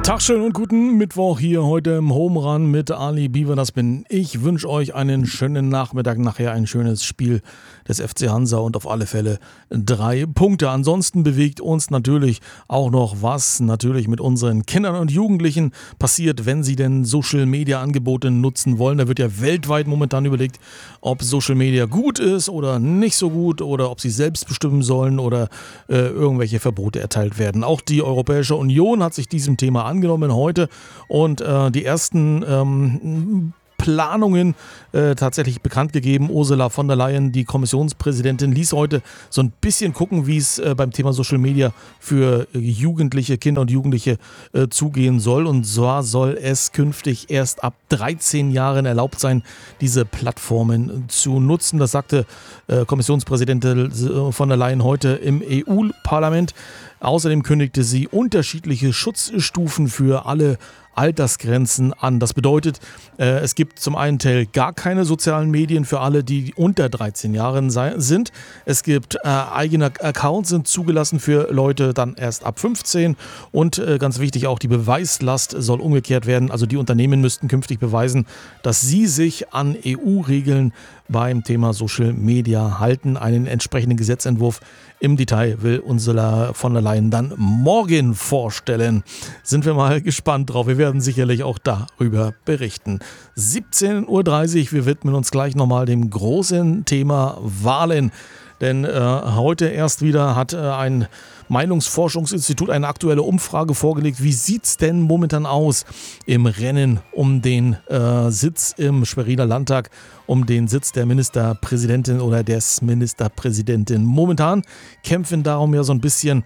Tag, schön und guten Mittwoch hier heute im Home Run mit Ali Bieber, das bin ich. Wünsche euch einen schönen Nachmittag, nachher ein schönes Spiel des FC Hansa und auf alle Fälle 3 Punkte. Ansonsten bewegt uns natürlich auch noch, was natürlich mit unseren Kindern und Jugendlichen passiert, wenn sie denn Social Media Angebote nutzen wollen. Da wird ja weltweit momentan überlegt, ob Social Media gut ist oder nicht so gut oder ob sie selbst bestimmen sollen oder irgendwelche Verbote erteilt werden. Auch die Europäische Union hat sich diesem Thema angenommen heute und die ersten Planungen tatsächlich bekannt gegeben. Ursula von der Leyen, die Kommissionspräsidentin, ließ heute so ein bisschen gucken, wie es beim Thema Social Media für Jugendliche, Kinder und Jugendliche zugehen soll. Und zwar soll es künftig erst ab 13 Jahren erlaubt sein, diese Plattformen zu nutzen. Das sagte Kommissionspräsidentin von der Leyen heute im EU-Parlament. Außerdem kündigte sie unterschiedliche Schutzstufen für alle Altersgrenzen an. Das bedeutet, es gibt zum einen Teil gar keine sozialen Medien für alle, die unter 13 Jahren sind. Es gibt eigene Accounts, sind zugelassen für Leute dann erst ab 15. Und ganz wichtig, auch die Beweislast soll umgekehrt werden. Also die Unternehmen müssten künftig beweisen, dass sie sich an EU-Regeln beim Thema Social Media halten. Einen entsprechenden Gesetzentwurf im Detail will Ursula von der Leyen dann morgen vorstellen. Sind wir mal gespannt drauf. Wir werden sicherlich auch darüber berichten. 17:30 Uhr, wir widmen uns gleich nochmal dem großen Thema Wahlen. Denn heute erst wieder hat ein Meinungsforschungsinstitut eine aktuelle Umfrage vorgelegt. Wie sieht es denn momentan aus im Rennen um den Sitz im Schweriner Landtag, um den Sitz der Ministerpräsidentin oder des Ministerpräsidenten? Momentan kämpfen darum ja so ein bisschen,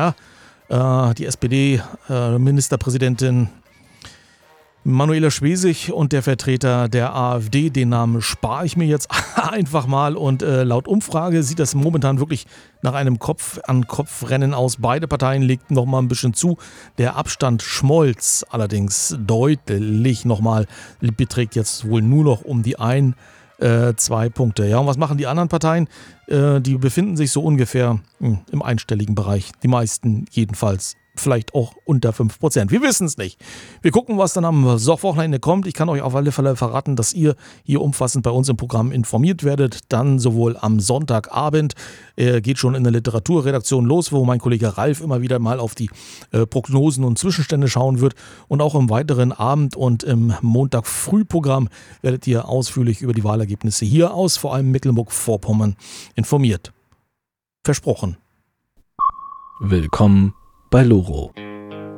die SPD-Ministerpräsidentin Manuela Schwesig und der Vertreter der AfD, den Namen spare ich mir jetzt einfach mal und laut Umfrage sieht das momentan wirklich nach einem Kopf-an-Kopf-Rennen aus. Beide Parteien legten noch mal ein bisschen zu. Der Abstand schmolz allerdings deutlich nochmal, beträgt jetzt wohl nur noch um die 2 Punkte. Ja, und was machen die anderen Parteien? Die befinden sich so ungefähr im einstelligen Bereich. Die meisten jedenfalls. Vielleicht auch unter 5%. Wir wissen es nicht. Wir gucken, was dann am Wochenende kommt. Ich kann euch auf alle Fälle verraten, dass ihr hier umfassend bei uns im Programm informiert werdet. Dann sowohl am Sonntagabend geht schon in der Literaturredaktion los, wo mein Kollege Ralf immer wieder mal auf die Prognosen und Zwischenstände schauen wird. Und auch im weiteren Abend und im Montag-Frühprogramm werdet ihr ausführlich über die Wahlergebnisse hier aus, vor allem Mecklenburg-Vorpommern, informiert. Versprochen. Willkommen bei Loro.